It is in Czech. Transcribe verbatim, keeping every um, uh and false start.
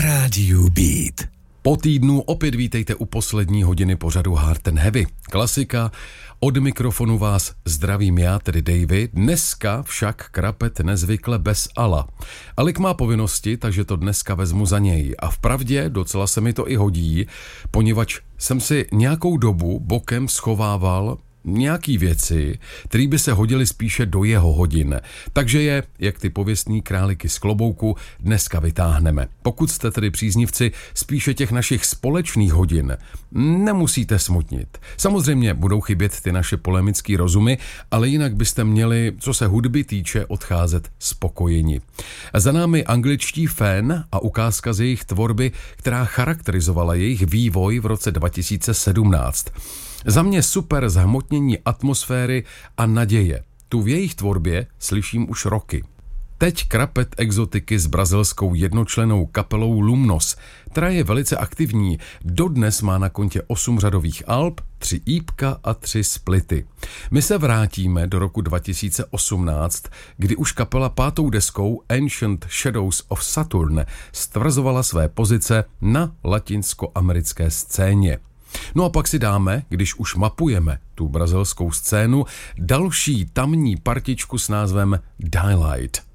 rádiu Beat. Po týdnu opět vítejte u poslední hodiny pořadu Hard and Heavy. Klasika, od mikrofonu vás zdravím já, tedy Davey. Dneska však Krapet nezvykle bez Ala. Alik má povinnosti, takže to dneska vezmu za něj. A vpravdě docela se mi to i hodí, poněvadž jsem si nějakou dobu bokem schovával nějaký věci, které by se hodily spíše do jeho hodin. Takže je, jak ty pověstný králiky z klobouku, dneska vytáhneme. Pokud jste tedy příznivci spíše těch našich společných hodin, nemusíte smutnit. Samozřejmě budou chybět ty naše polemický rozumy, ale jinak byste měli, co se hudby týče, odcházet spokojeni. Za námi angličtí fan a ukázka z jejich tvorby, která charakterizovala jejich vývoj v roce dva tisíce sedmnáct. Za mě super zhmotnění atmosféry a naděje. Tu v jejich tvorbě slyším už roky. Teď Krapet exotiky s brazilskou jednočlennou kapelou Lumnos, která je velice aktivní. Dodnes má na kontě osm řadových alb, tři ípka a tři splity. My se vrátíme do roku dva tisíce osmnáct, kdy už kapela pátou deskou Ancient Shadows of Saturn stvrzovala své pozice na latinskoamerické scéně. No a pak si dáme, když už mapujeme tu brazilskou scénu, další tamní partičku s názvem Daylight.